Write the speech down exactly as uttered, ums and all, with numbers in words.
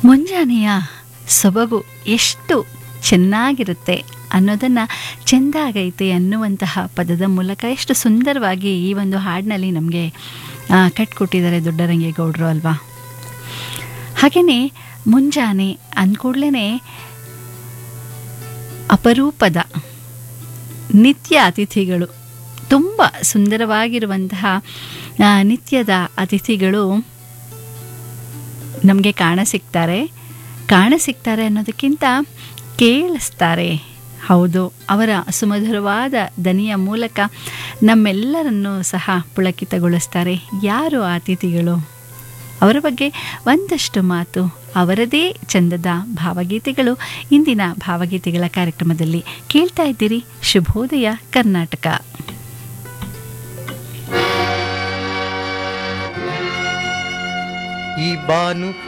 ಮುಂಜಾನೆಯ ಸೊಬಗು ಎಷ್ಟು ಚೆನ್ನಾಗಿರುತ್ತೆ ಅನ್ನೋದನ್ನು ಚೆಂದಾಗೈತೆ ಅನ್ನುವಂತಹ ಪದದ ಮೂಲಕ ಎಷ್ಟು ಸುಂದರವಾಗಿ ಈ ಒಂದು ಹಾಡಿನಲ್ಲಿ ನಮಗೆ ಕಟ್ಕೊಟ್ಟಿದ್ದಾರೆ ದೊಡ್ಡರಂಗೇಗೌಡರು ಅಲ್ವಾ. ಹಾಗೆಯೇ ಮುಂಜಾನೆ ಅಂದ್ಕೂಡ್ಲೇ ಅಪರೂಪದ ನಿತ್ಯ ಅತಿಥಿಗಳು, ತುಂಬ ಸುಂದರವಾಗಿರುವಂತಹ ನಿತ್ಯದ ಅತಿಥಿಗಳು ನಮಗೆ ಕಾಣಸಿಗ್ತಾರೆ. ಕಾಣಸಿಗ್ತಾರೆ ಅನ್ನೋದಕ್ಕಿಂತ ಕೇಳಿಸ್ತಾರೆ. ಹೌದು, ಅವರ ಸುಮಧುರವಾದ ದನಿಯ ಮೂಲಕ ನಮ್ಮೆಲ್ಲರನ್ನೂ ಸಹ ಪುಳಕಿತಗೊಳಿಸ್ತಾರೆ. ಯಾರು ಆ ಅತಿಥಿಗಳು? ಅವರ ಬಗ್ಗೆ ಒಂದಷ್ಟು ಮಾತು, ಅವರದೇ ಚಂದದ ಭಾವಗೀತೆಗಳು ಇಂದಿನ ಭಾವಗೀತೆಗಳ ಕಾರ್ಯಕ್ರಮದಲ್ಲಿ ಕೇಳ್ತಾ ಇದ್ದೀರಿ. ಶುಭೋದಯ ಕರ್ನಾಟಕ. ಈ ಬಾನು